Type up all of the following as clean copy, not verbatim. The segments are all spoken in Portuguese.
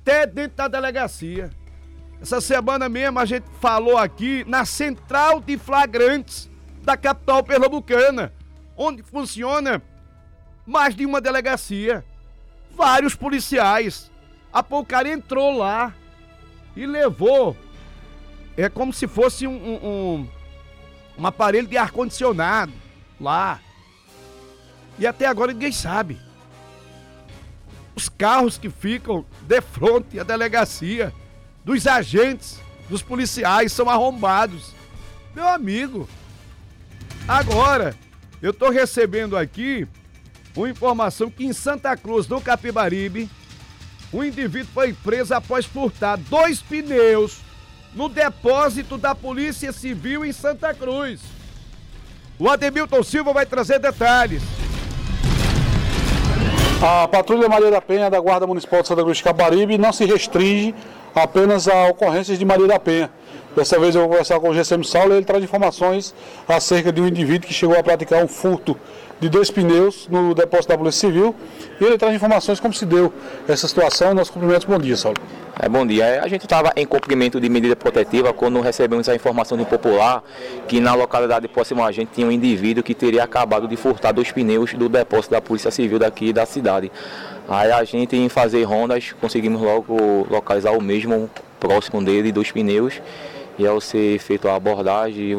até dentro da delegacia. Essa semana mesmo a gente falou aqui na central de flagrantes da capital pernambucana, onde funciona mais de uma delegacia, vários policiais. A pouco o cara entrou lá e levou, é como se fosse um aparelho de ar-condicionado lá. E até agora ninguém sabe. Os carros que ficam de frente à delegacia, dos agentes, dos policiais, são arrombados. Meu amigo, agora eu tô recebendo aqui uma informação que em Santa Cruz, no Capibaribe, um indivíduo foi preso após furtar 2 pneus no depósito da Polícia Civil em Santa Cruz. O Ademilton Silva vai trazer detalhes. A Patrulha Maria da Penha da Guarda Municipal de Santa Cruz de Capibaribe não se restringe apenas a ocorrências de Maria da Penha. Dessa vez eu vou conversar com o GCM Saulo e ele traz informações acerca de um indivíduo que chegou a praticar um furto de 2 pneus no depósito da Polícia Civil. E ele traz informações como se deu essa situação. Nossos cumprimentos, bom dia, Saulo. Bom dia. A gente estava em cumprimento de medida protetiva quando recebemos a informação de popular que na localidade próxima a gente tinha um indivíduo que teria acabado de furtar 2 pneus do depósito da Polícia Civil daqui da cidade. Aí a gente, em fazer rondas, conseguimos logo localizar o mesmo próximo dele, 2 pneus. E ao ser feita a abordagem,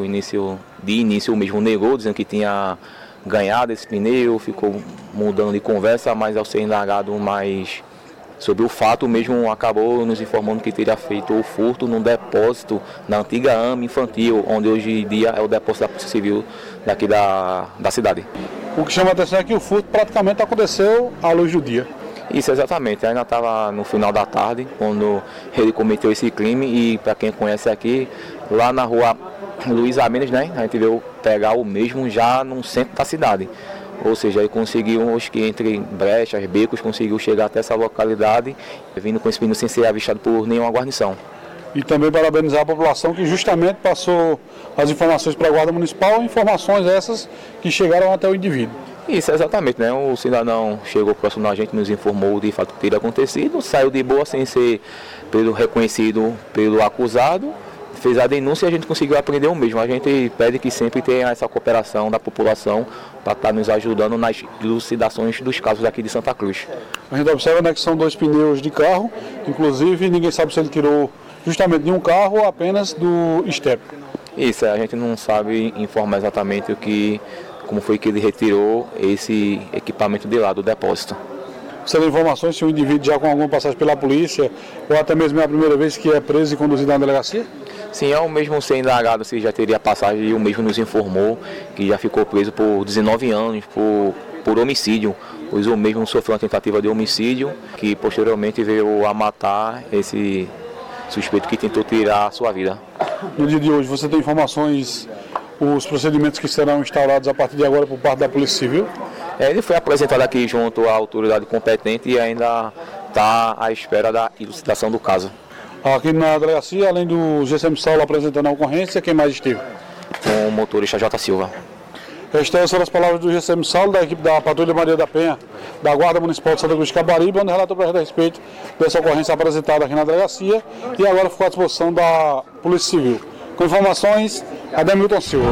de início o mesmo negou, dizendo que tinha ganhado esse pneu, ficou mudando de conversa, mas ao ser indagado mais sobre o fato, mesmo acabou nos informando que teria feito o furto num depósito na antiga AME infantil, onde hoje em dia é o depósito da Polícia Civil daqui da cidade. O que chama a atenção é que o furto praticamente aconteceu à luz do dia. Isso, exatamente. Ainda estava no final da tarde, quando ele cometeu esse crime, e para quem conhece aqui, lá na rua Luiz Amenes, né, a gente veio pegar o mesmo já no centro da cidade. Ou seja, ele conseguiu, acho que entre brechas, becos, conseguiu chegar até essa localidade, vindo com esse pneu sem ser avistado por nenhuma guarnição. E também parabenizar a população que justamente passou as informações para a Guarda Municipal, informações essas que chegaram até o indivíduo. Isso, exatamente, né? O cidadão chegou próximo da gente, nos informou de fato que teria acontecido, saiu de boa sem ser reconhecido pelo acusado, fez a denúncia e a gente conseguiu apreender o mesmo. A gente pede que sempre tenha essa cooperação da população para estar nos ajudando nas elucidações dos casos aqui de Santa Cruz. A gente observa, né, que são 2 pneus de carro, inclusive ninguém sabe se ele tirou justamente de um carro ou apenas do estepe. Isso, a gente não sabe informar exatamente como foi que ele retirou esse equipamento de lá do depósito. Você tem informações se o indivíduo já com alguma passagem pela polícia ou até mesmo é a primeira vez que é preso e conduzido na delegacia? Sim, é o mesmo ser indagado se já teria passagem, e o mesmo nos informou que já ficou preso por 19 anos por homicídio, pois o mesmo sofreu uma tentativa de homicídio que posteriormente veio a matar esse suspeito que tentou tirar a sua vida. No dia de hoje você tem informações, os procedimentos que serão instaurados a partir de agora por parte da Polícia Civil? Ele foi apresentado aqui junto à autoridade competente e ainda está à espera da elucidação do caso. Aqui na delegacia, além do GCM Saulo apresentando a ocorrência, quem mais esteve? Com o motorista J. Silva. Estas são as palavras do GCM Saulo, da equipe da Patrulha Maria da Penha, da Guarda Municipal de Santa Cruz de Capibaribe, onde relatou para a respeito dessa ocorrência apresentada aqui na delegacia e agora ficou à disposição da Polícia Civil. Com informações, Ademilton Silva.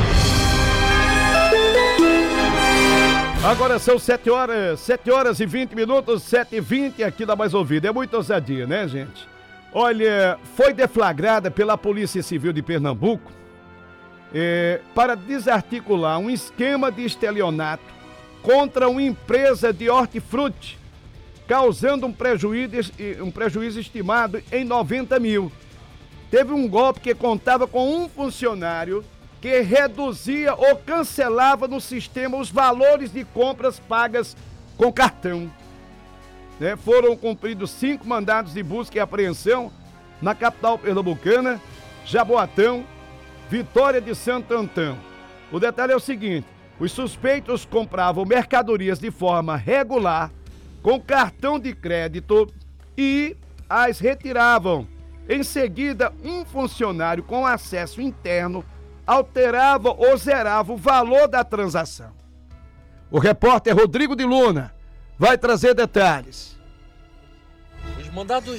Agora são 7 horas e 20 minutos, 7h20 aqui da Mais Ouvida. É muito ousadia, né, gente? Olha, foi deflagrada pela Polícia Civil de Pernambuco para desarticular um esquema de estelionato contra uma empresa de hortifruti, causando um prejuízo estimado em 90 mil. Teve um golpe que contava com um funcionário que reduzia ou cancelava no sistema os valores de compras pagas com cartão. Foram cumpridos 5 mandados de busca e apreensão na capital pernambucana, Jaboatão, Vitória de Santo Antão. O detalhe é o seguinte: os suspeitos compravam mercadorias de forma regular, com cartão de crédito, e as retiravam. Em seguida, um funcionário com acesso interno alterava ou zerava o valor da transação. O repórter Rodrigo de Luna vai trazer detalhes. Os mandados